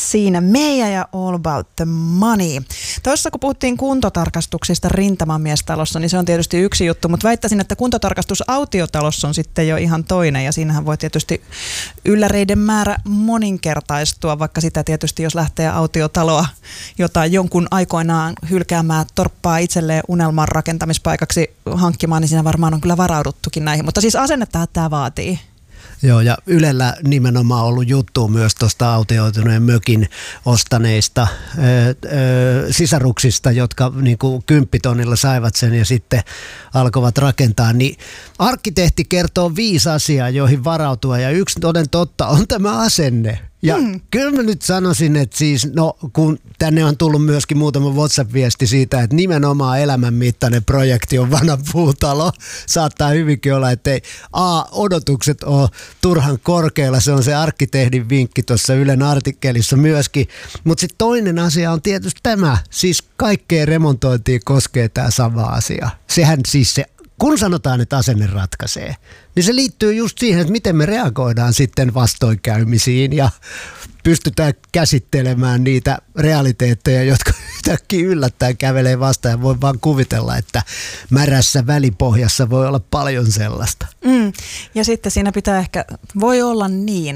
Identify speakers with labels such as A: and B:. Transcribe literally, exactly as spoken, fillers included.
A: siinä Meija ja All About the Money. Tuossa kun puhuttiin kuntotarkastuksista Rintamamiestalossa, niin se on tietysti yksi juttu, mutta väittäisin, että kuntotarkastus autiotalossa on sitten jo ihan toinen, ja siinähän voi tietysti ylläreiden määrä moninkertaistua, vaikka sitä tietysti, jos lähtee autiotaloa jotain jonkun aikoinaan hylkäämään torppaa itselleen unelman rakentamispaikaksi hankkimaan, niin siinä varmaan on kyllä varauduttukin näihin, mutta siis asennettahan tämä vaatii.
B: Joo, ja Ylellä nimenomaan ollut juttu myös tuosta autioituneen mökin ostaneista ö, ö, sisaruksista, jotka niin kuin kymppitonnilla saivat sen ja sitten alkoivat rakentaa. Niin arkkitehti kertoo viisi asiaa, joihin varautua, ja yksi toden totta on tämä asenne. Ja hmm. kyllä mä nyt sanoisin, että siis, no kun tänne on tullut myöskin muutama WhatsApp-viesti siitä, että nimenomaan elämänmittainen projekti on vanha puutalo. Saattaa hyvinkin olla, että ei A, odotukset ole turhan korkealla, se on se arkkitehdin vinkki tuossa Ylen artikkelissa myöskin. Mutta sitten toinen asia on tietysti tämä, siis kaikkeen remontointiin koskee tämä sama asia. Sehän siis se, kun sanotaan, että asenne ratkaisee, niin se liittyy just siihen, että miten me reagoidaan sitten vastoinkäymisiin ja pystytään käsittelemään niitä realiteetteja, jotka yhtäkkiä yllättäen kävelee vastaan, ja voi vaan kuvitella, että märässä välipohjassa voi olla paljon sellaista.
A: Mm. Ja sitten siinä pitää ehkä, voi olla niin,